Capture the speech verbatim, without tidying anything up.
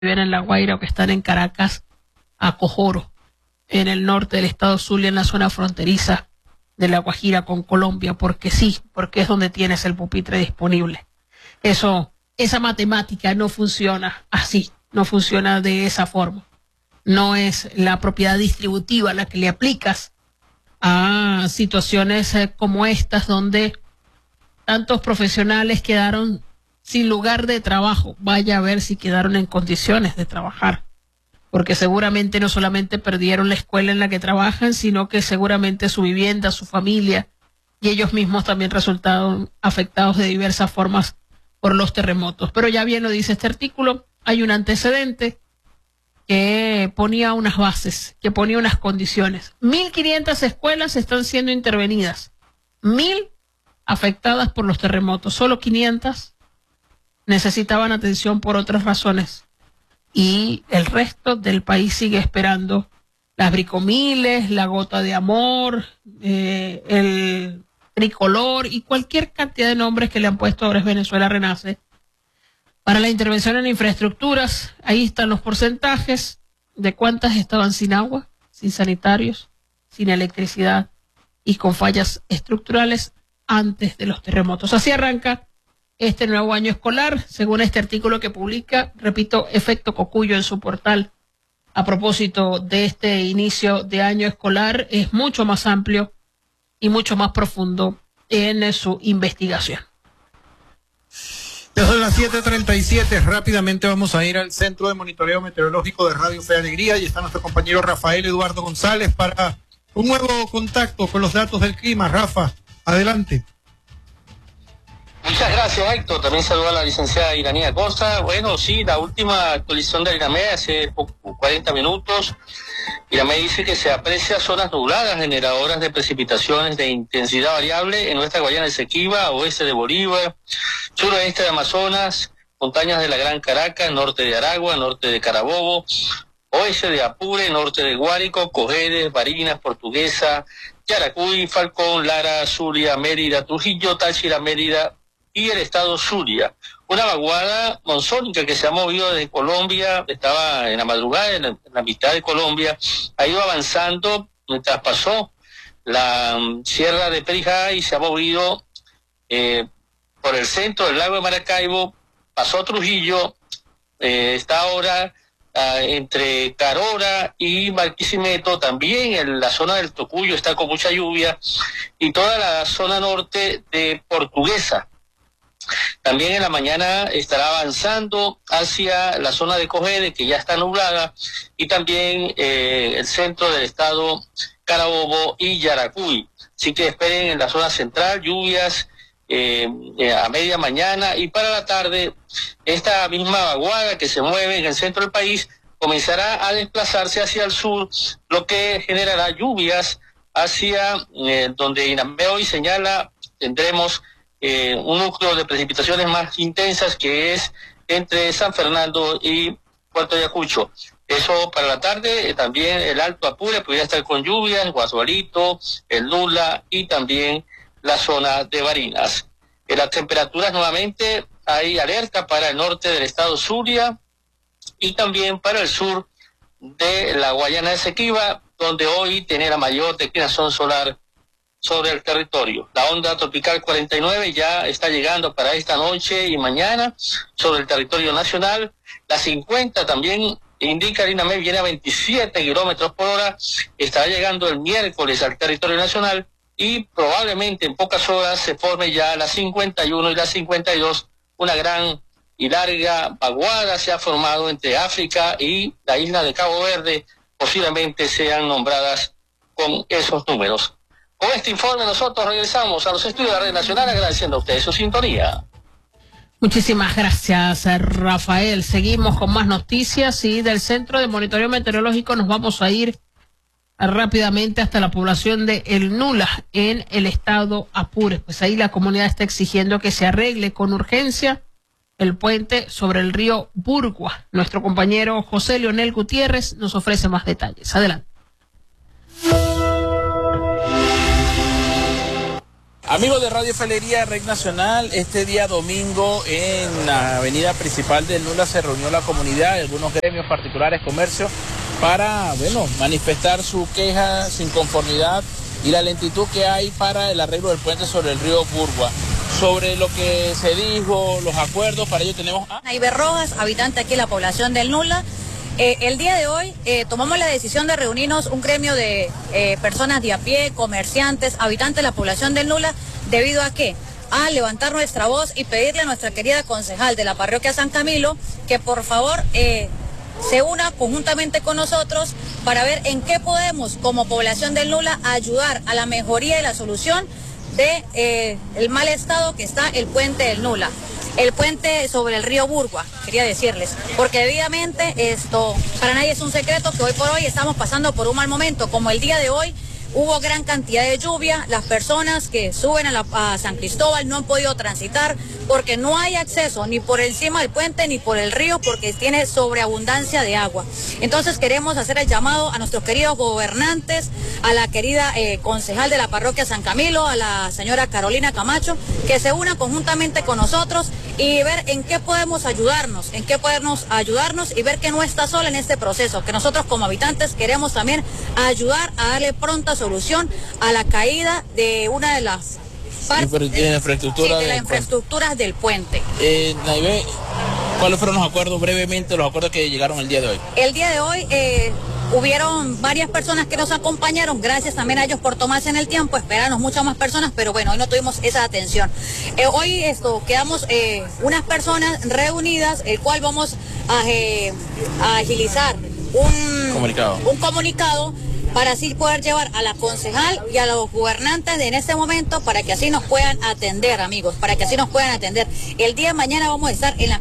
viven en La Guaira o que están en Caracas, a Cojoro, en el norte del estado Zulia, en la zona fronteriza de La Guajira con Colombia, porque sí, porque es donde tienes el pupitre disponible. Eso, esa matemática no funciona así, no funciona de esa forma. No es la propiedad distributiva la que le aplicas a situaciones como estas, donde tantos profesionales quedaron sin lugar de trabajo. Vaya a ver si quedaron en condiciones de trabajar, porque seguramente no solamente perdieron la escuela en la que trabajan, sino que seguramente su vivienda, su familia y ellos mismos también resultaron afectados de diversas formas por los terremotos. Pero ya bien lo dice este artículo, hay un antecedente que ponía unas bases, que ponía unas condiciones. mil quinientas escuelas están siendo intervenidas, mil afectadas por los terremotos, solo quinientas necesitaban atención por otras razones, y el resto del país sigue esperando las bricomiles, la gota de amor, eh, el tricolor y cualquier cantidad de nombres que le han puesto ahora es Venezuela Renace para la intervención en infraestructuras. Ahí están los porcentajes de cuántas estaban sin agua, sin sanitarios, sin electricidad y con fallas estructurales antes de los terremotos. Así arranca este nuevo año escolar, según este artículo que publica, repito, Efecto Cocuyo en su portal. A propósito de este inicio de año escolar, es mucho más amplio y mucho más profundo en su investigación. Desde las siete treinta y siete, rápidamente vamos a ir al Centro de Monitoreo Meteorológico de Radio Fe y Alegría, y está nuestro compañero Rafael Eduardo González para un nuevo contacto con los datos del clima. Rafa, adelante. Muchas gracias, Héctor. También saludo a la licenciada Iranía Costa. Bueno, sí, la última actualización de INAME hace cuarenta minutos. INAME dice que se aprecia zonas nubladas generadoras de precipitaciones de intensidad variable en nuestra Guayana Esequiba, oeste de Bolívar, suroeste de Amazonas, montañas de la Gran Caracas, norte de Aragua, norte de Carabobo, oeste de Apure, norte de Guárico, Cojedes, Barinas, Portuguesa, Yaracuy, Falcón, Lara, Zulia, Mérida, Trujillo, Táchira, Mérida y el estado Zulia. Una vaguada monzónica que se ha movido desde Colombia, estaba en la madrugada en la, en la mitad de Colombia, ha ido avanzando mientras pasó la um, sierra de Perijá y se ha movido eh, por el centro del lago de Maracaibo, pasó Trujillo, eh, está ahora uh, entre Carora y Barquisimeto, también en la zona del Tocuyo está con mucha lluvia, y toda la zona norte de Portuguesa. También en la mañana estará avanzando hacia la zona de Cojedes, que ya está nublada, y también eh, el centro del estado Carabobo y Yaracuy. Así que esperen en la zona central lluvias eh, eh, a media mañana, y para la tarde esta misma vaguada que se mueve en el centro del país comenzará a desplazarse hacia el sur, lo que generará lluvias hacia eh, donde INAME hoy señala tendremos Eh, un núcleo de precipitaciones más intensas, que es entre San Fernando y Puerto Ayacucho. Eso para la tarde. Eh, también el Alto Apure podría estar con lluvias, Guasualito, el Nula y también la zona de Barinas. En las temperaturas nuevamente hay alerta para el norte del estado Zulia y también para el sur de la Guayana Esequiba, donde hoy tiene la mayor declinación solar sobre el territorio. La onda tropical cuarenta y nueve ya está llegando para esta noche y mañana sobre el territorio nacional. La cincuenta también indica el INAME, viene a veintisiete kilómetros por hora, estará llegando el miércoles al territorio nacional, y probablemente en pocas horas se forme ya la cincuenta y uno y la cincuenta y dos. Una gran y larga vaguada se ha formado entre África y la isla de Cabo Verde, posiblemente sean nombradas con esos números. Con este informe nosotros regresamos a los estudios de la Red Nacional, agradeciendo a ustedes su sintonía. Muchísimas gracias, Rafael. Seguimos con más noticias, y del Centro de Monitoreo Meteorológico nos vamos a ir rápidamente hasta la población de El Nula, en el estado Apure. Pues ahí la comunidad está exigiendo que se arregle con urgencia el puente sobre el río Burgua. Nuestro compañero José Leonel Gutiérrez nos ofrece más detalles. Adelante. Amigos de Radio Fe Alegría, Red Nacional, este día domingo en la avenida principal del Nula se reunió la comunidad, algunos gremios particulares, comercio, para, bueno, manifestar su queja, su inconformidad y la lentitud que hay para el arreglo del puente sobre el río Burgua. Sobre lo que se dijo, los acuerdos, para ello tenemos a Naiber Rojas, habitante aquí de la población del Nula. Eh, el día de hoy eh, tomamos la decisión de reunirnos un gremio de eh, personas de a pie, comerciantes, habitantes de la población del Nula, debido a qué? A levantar nuestra voz y pedirle a nuestra querida concejal de la parroquia San Camilo que por favor eh, se una conjuntamente con nosotros para ver en qué podemos como población del Nula ayudar a la mejoría y la solución de eh, el mal estado que está el puente del Nula. El puente sobre el río Burgua, quería decirles, porque debidamente esto, para nadie es un secreto que hoy por hoy estamos pasando por un mal momento, como el día de hoy hubo gran cantidad de lluvia, las personas que suben a, la, a San Cristóbal no han podido transitar porque no hay acceso ni por encima del puente ni por el río porque tiene sobreabundancia de agua. Entonces queremos hacer el llamado a nuestros queridos gobernantes, a la querida eh, concejal de la parroquia San Camilo, a la señora Carolina Camacho, que se unan conjuntamente con nosotros y ver en qué podemos ayudarnos, en qué podemos ayudarnos y ver que no está sola en este proceso, que nosotros como habitantes queremos también ayudar a darle pronta solución a la caída de una de las partes de, de, la infraestructura sí, de las infraestructuras del puente. Eh, Naibe, ¿cuáles fueron los acuerdos, brevemente, los acuerdos que llegaron el día de hoy? El día de hoy eh, hubieron varias personas que nos acompañaron, gracias también a ellos por tomarse en el tiempo, esperarnos muchas más personas, pero bueno, hoy no tuvimos esa atención. Eh, hoy esto quedamos eh, unas personas reunidas, el cual vamos a, eh, a agilizar un comunicado. un comunicado para así poder llevar a la concejal y a los gobernantes en este momento para que así nos puedan atender, amigos, para que así nos puedan atender. El día de mañana vamos a estar en la